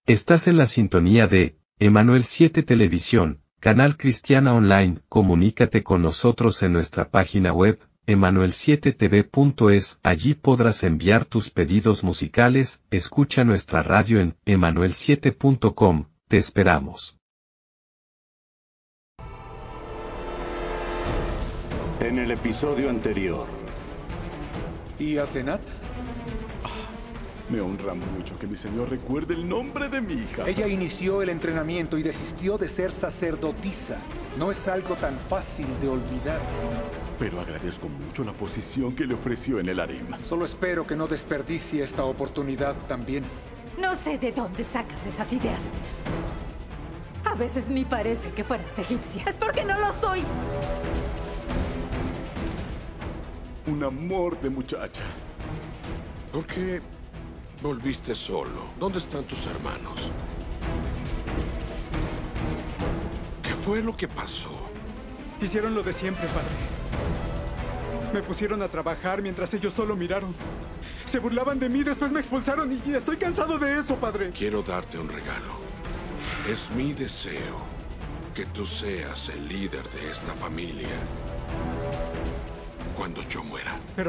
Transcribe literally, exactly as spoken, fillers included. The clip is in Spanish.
Estás en la sintonía de Emanuel siete Televisión, canal cristiana online. Comunícate con nosotros en nuestra página web, emanuel siete t v punto es. Allí podrás enviar tus pedidos musicales. Escucha nuestra radio en emanuel siete punto com. Te esperamos. En el episodio anterior. ¿Y a Senat? Me honra mucho que mi señor recuerde el nombre de mi hija. Ella inició el entrenamiento y desistió de ser sacerdotisa. No es algo tan fácil de olvidar. Pero agradezco mucho la posición que le ofreció en el harem. Solo espero que no desperdicie esta oportunidad también. No sé de dónde sacas esas ideas. A veces ni parece que fueras egipcia. Es porque no lo soy. Un amor de muchacha. ¿Por qué volviste solo? ¿Dónde están tus hermanos? ¿Qué fue lo que pasó? Hicieron lo de siempre, padre. Me pusieron a trabajar mientras ellos solo miraron. Se burlaban de mí, después me expulsaron y estoy cansado de eso, padre. Quiero darte un regalo. Es mi deseo que tú seas el líder de esta familia cuando yo muera. Pero